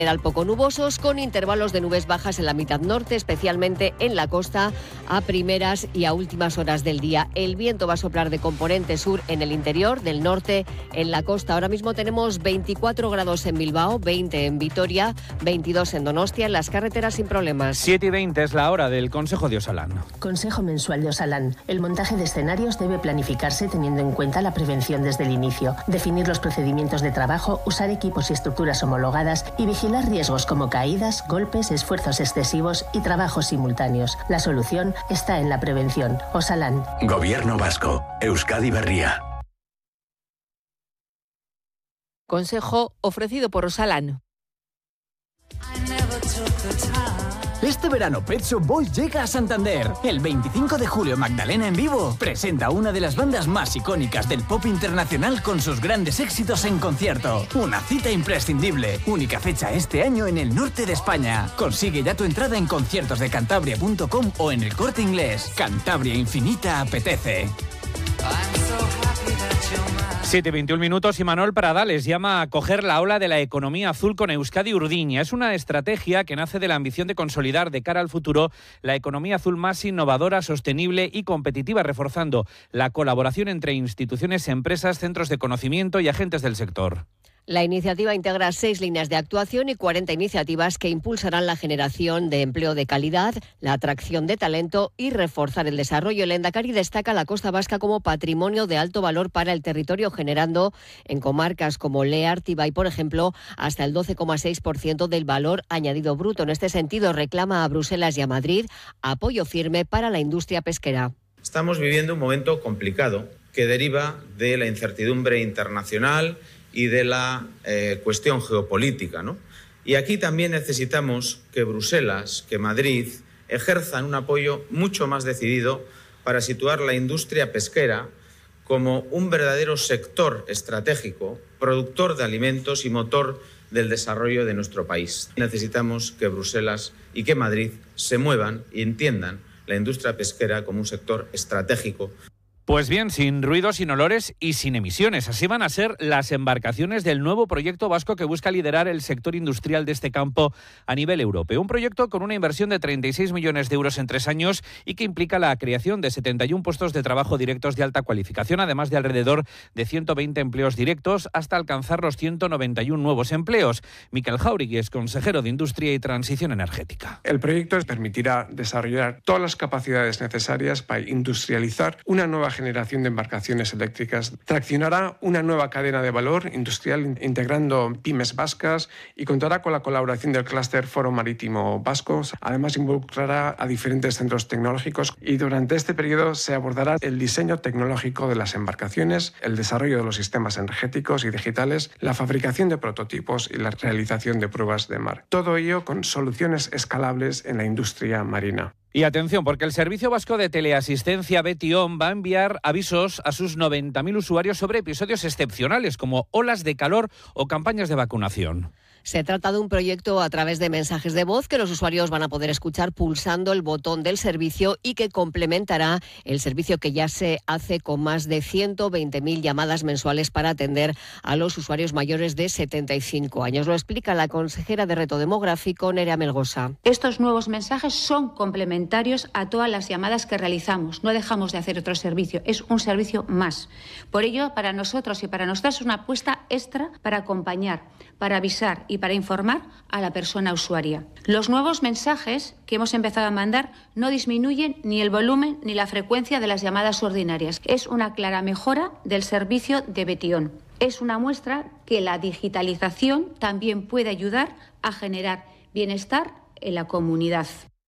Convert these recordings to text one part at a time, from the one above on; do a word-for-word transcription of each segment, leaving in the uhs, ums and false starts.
general poco nubosos, con intervalos de nubes bajas en la mitad norte, especialmente en la costa, a primeras y a últimas horas del día. El viento va a soplar de componente sur en el interior, del norte en la costa. Ahora mismo tenemos veinticuatro grados en Bilbao, veinte en Vitoria, veintidós en Donostia, en las carreteras sin problemas. siete y veinte es la hora del Consejo de Osalan. Consejo mensual de Osalan. El montaje de escenarios debe planificarse teniendo en cuenta la prevención desde el inicio, definir los procedimientos de trabajo, usar equipos y estructuras homologadas y vigilar riesgos como caídas, golpes, esfuerzos excesivos y trabajos simultáneos. La solución está en la prevención. Osalan. Gobierno vasco. Euskadi Berria. Consejo ofrecido por Osalan. Este verano Pet Shop Boys llega a Santander. El veinticinco de julio Magdalena en vivo presenta una de las bandas más icónicas del pop internacional con sus grandes éxitos en concierto. Una cita imprescindible. Única fecha este año en el norte de España. Consigue ya tu entrada en conciertos de cantabria punto com o en el Corte Inglés. Cantabria Infinita apetece. siete y veintiún minutos y Manuel Prada les llama a coger la ola de la economía azul con Euskadi Urdiña. Es una estrategia que nace de la ambición de consolidar de cara al futuro la economía azul más innovadora, sostenible y competitiva, reforzando la colaboración entre instituciones, empresas, centros de conocimiento y agentes del sector. La iniciativa integra seis líneas de actuación y cuarenta iniciativas que impulsarán la generación de empleo de calidad, la atracción de talento y reforzar el desarrollo. El Endacari destaca la Costa Vasca como patrimonio de alto valor para el territorio, generando en comarcas como Leartibay, por ejemplo, hasta el doce coma seis por ciento del valor añadido bruto. En este sentido, reclama a Bruselas y a Madrid apoyo firme para la industria pesquera. Estamos viviendo un momento complicado que deriva de la incertidumbre internacional y de la eh, cuestión geopolítica, ¿no? Y aquí también necesitamos que Bruselas, que Madrid, ejerzan un apoyo mucho más decidido para situar la industria pesquera como un verdadero sector estratégico, productor de alimentos y motor del desarrollo de nuestro país. Necesitamos que Bruselas y que Madrid se muevan y entiendan la industria pesquera como un sector estratégico. Pues bien, sin ruidos, sin olores y sin emisiones. Así van a ser las embarcaciones del nuevo proyecto vasco que busca liderar el sector industrial de este campo a nivel europeo. Un proyecto con una inversión de treinta y seis millones de euros en tres años y que implica la creación de setenta y uno puestos de trabajo directos de alta cualificación, además de alrededor de ciento veinte empleos directos, hasta alcanzar los ciento noventa y uno nuevos empleos. Miquel Jauregui es consejero de Industria y Transición Energética. El proyecto permitirá desarrollar todas las capacidades necesarias para industrializar una nueva generación de embarcaciones eléctricas. Traccionará una nueva cadena de valor industrial integrando pymes vascas y contará con la colaboración del clúster Foro Marítimo Vasco. Además, involucrará a diferentes centros tecnológicos y durante este periodo se abordará el diseño tecnológico de las embarcaciones, el desarrollo de los sistemas energéticos y digitales, la fabricación de prototipos y la realización de pruebas de mar. Todo ello con soluciones escalables en la industria marina. Y atención, porque el Servicio Vasco de Teleasistencia Betion va a enviar avisos a sus noventa mil usuarios sobre episodios excepcionales como olas de calor o campañas de vacunación. Se trata de un proyecto a través de mensajes de voz que los usuarios van a poder escuchar pulsando el botón del servicio y que complementará el servicio que ya se hace con más de ciento veinte mil llamadas mensuales para atender a los usuarios mayores de setenta y cinco años. Lo explica la consejera de Reto Demográfico, Nerea Melgosa. Estos nuevos mensajes son complementarios a todas las llamadas que realizamos. No dejamos de hacer otro servicio, es un servicio más. Por ello, para nosotros y para nosotras es una apuesta extra para acompañar, para avisar y para informar a la persona usuaria. Los nuevos mensajes que hemos empezado a mandar no disminuyen ni el volumen ni la frecuencia de las llamadas ordinarias. Es una clara mejora del servicio de Betion. Es una muestra que la digitalización también puede ayudar a generar bienestar en la comunidad.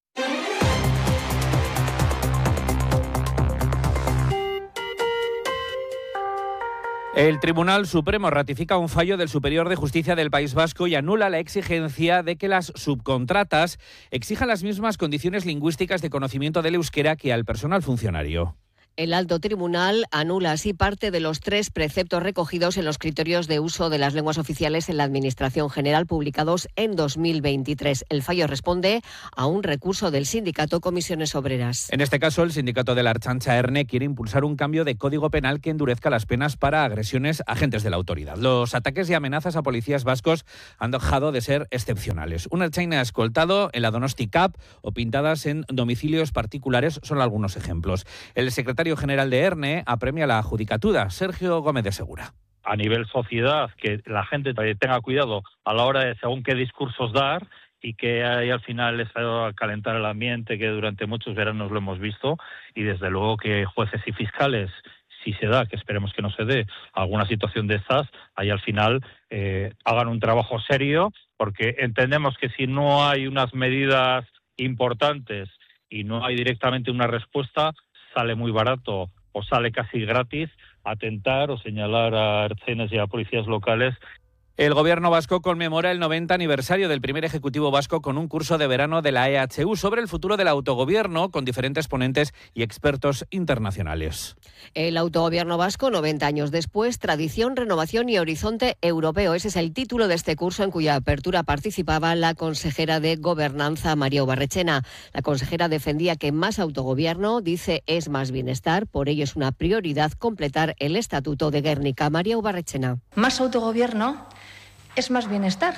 El Tribunal Supremo ratifica un fallo del Superior de Justicia del País Vasco y anula la exigencia de que las subcontratas exijan las mismas condiciones lingüísticas de conocimiento del euskera que al personal funcionario. El alto tribunal anula así parte de los tres preceptos recogidos en los criterios de uso de las lenguas oficiales en la Administración General publicados en dos mil veintitrés. El fallo responde a un recurso del sindicato Comisiones Obreras. En este caso, el sindicato de la Ertzaintza ERNE quiere impulsar un cambio de código penal que endurezca las penas para agresiones a agentes de la autoridad. Los ataques y amenazas a policías vascos han dejado de ser excepcionales. Un ertzaina escoltado en la Donosti Cup o pintadas en domicilios particulares son algunos ejemplos. El secretario general de ERNE apremia la judicatura. Sergio Gómez de Segura. A nivel sociedad, que la gente tenga cuidado a la hora de según qué discursos dar y que hay al final les va a calentar el ambiente, que durante muchos veranos lo hemos visto, y desde luego que jueces y fiscales, si se da, que esperemos que no se dé, alguna situación de estas, ahí al final eh, hagan un trabajo serio, porque entendemos que si no hay unas medidas importantes y no hay directamente una respuesta, sale muy barato o sale casi gratis atentar o señalar a ertzainas y a policías locales. El Gobierno vasco conmemora el noventa aniversario del primer Ejecutivo vasco con un curso de verano de la E H U sobre el futuro del autogobierno con diferentes ponentes y expertos internacionales. El autogobierno vasco, noventa años después, tradición, renovación y horizonte europeo. Ese es el título de este curso en cuya apertura participaba la consejera de Gobernanza, María Ubarretxena. La consejera defendía que más autogobierno, dice, es más bienestar. Por ello es una prioridad completar el Estatuto de Gernika. María Ubarretxena. Más autogobierno es más bienestar.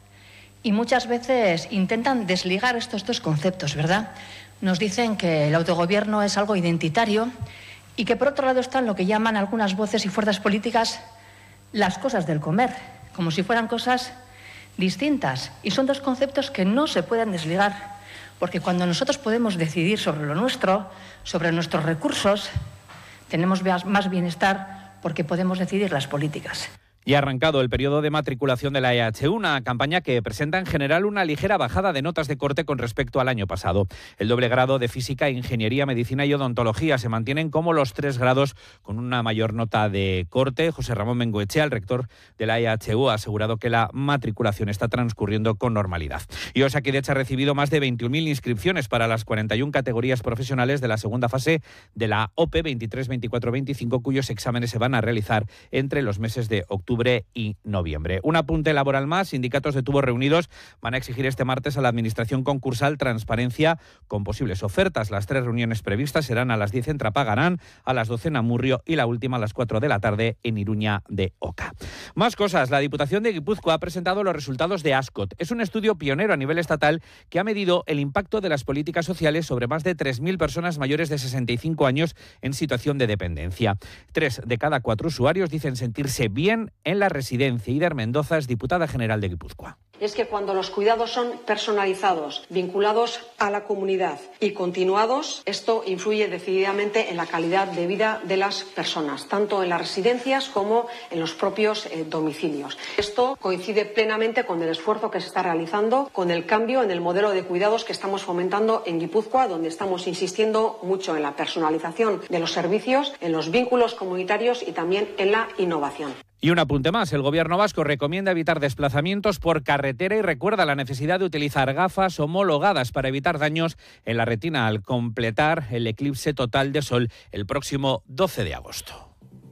Y muchas veces intentan desligar estos dos conceptos, ¿verdad? Nos dicen que el autogobierno es algo identitario y que por otro lado están lo que llaman algunas voces y fuerzas políticas las cosas del comer, como si fueran cosas distintas. Y son dos conceptos que no se pueden desligar, porque cuando nosotros podemos decidir sobre lo nuestro, sobre nuestros recursos, tenemos más bienestar porque podemos decidir las políticas. Y ha arrancado el periodo de matriculación de la E H U, una campaña que presenta en general una ligera bajada de notas de corte con respecto al año pasado. El doble grado de Física, Ingeniería, Medicina y Odontología se mantienen como los tres grados con una mayor nota de corte. José Ramón Bengoechea, el rector de la E H U, ha asegurado que la matriculación está transcurriendo con normalidad. Y Osakidetza ha recibido más de veintiún mil inscripciones para las cuarenta y una categorías profesionales de la segunda fase de la O P E veintitrés, veinticuatro, veinticinco, cuyos exámenes se van a realizar entre los meses de octubre y noviembre. Un apunte laboral más. Sindicatos de tubos reunidos van a exigir este martes a la Administración concursal transparencia con posibles ofertas. Las tres reuniones previstas serán a las diez en Trapagarán, a las doce en Amurrio y la última a las cuatro de la tarde en Iruña de Oca. Más cosas. La Diputación de Guipúzcoa ha presentado los resultados de ASCOT. Es un estudio pionero a nivel estatal que ha medido el impacto de las políticas sociales sobre más de tres mil personas mayores de sesenta y cinco años en situación de dependencia. Tres de cada cuatro usuarios dicen sentirse bien en la residencia. Ider Mendoza es diputada general de Guipúzcoa. Es que cuando los cuidados son personalizados, vinculados a la comunidad y continuados, esto influye decididamente en la calidad de vida de las personas, tanto en las residencias como en los propios eh, domicilios. Esto coincide plenamente con el esfuerzo que se está realizando, con el cambio en el modelo de cuidados que estamos fomentando en Guipúzcoa, donde estamos insistiendo mucho en la personalización de los servicios, en los vínculos comunitarios y también en la innovación. Y un apunte más. El Gobierno vasco recomienda evitar desplazamientos por carretera y recuerda la necesidad de utilizar gafas homologadas para evitar daños en la retina al completar el eclipse total de sol el próximo doce de agosto.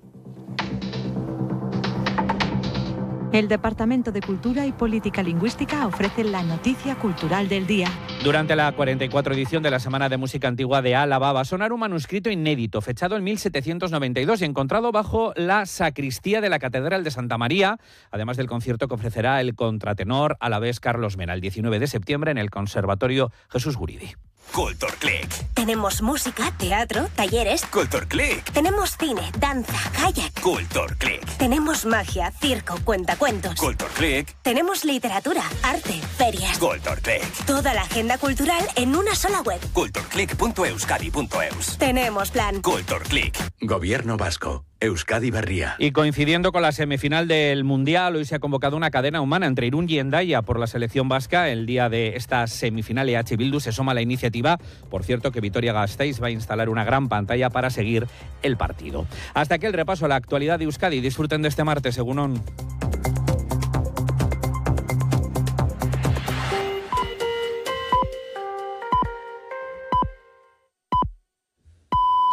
El Departamento de Cultura y Política Lingüística ofrece la noticia cultural del día. Durante la cuarenta y cuatro edición de la Semana de Música Antigua de Álava va a sonar un manuscrito inédito, fechado en mil setecientos noventa y dos y encontrado bajo la sacristía de la Catedral de Santa María, además del concierto que ofrecerá el contratenor alavés Carlos Mena el diecinueve de septiembre en el Conservatorio Jesús Guridi. Culture Click. Tenemos música, teatro, talleres. Culture Click. Tenemos cine, danza, kayak. Culture Click. Tenemos magia, circo, cuentacuentos. Culture Click. Tenemos literatura, arte, ferias. Culture Click. Toda la agenda cultural en una sola web. culture click punto euskadi punto eus. Tenemos plan. Culture Click. Gobierno vasco. Euskadi Berria. Y coincidiendo con la semifinal del Mundial, hoy se ha convocado una cadena humana entre Irún y Hendaya por la selección vasca. El día de esta semifinal, E H Bildu se suma a la iniciativa. Por cierto, que Vitoria-Gasteiz va a instalar una gran pantalla para seguir el partido. Hasta aquí el repaso a la actualidad de Euskadi. Disfruten de este martes, egunon.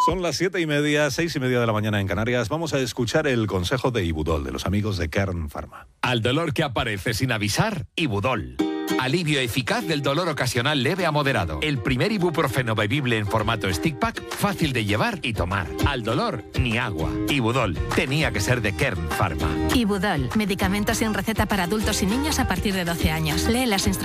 Son las siete y media, seis y media de la mañana en Canarias. Vamos a escuchar el consejo de Ibudol, de los amigos de Kern Pharma. Al dolor que aparece sin avisar, Ibudol. Alivio eficaz del dolor ocasional leve a moderado. El primer ibuprofeno bebible en formato stick pack, fácil de llevar y tomar. Al dolor, ni agua. Ibudol. Tenía que ser de Kern Pharma. Ibudol. Medicamento sin receta para adultos y niños a partir de doce años. Lee las instrucciones.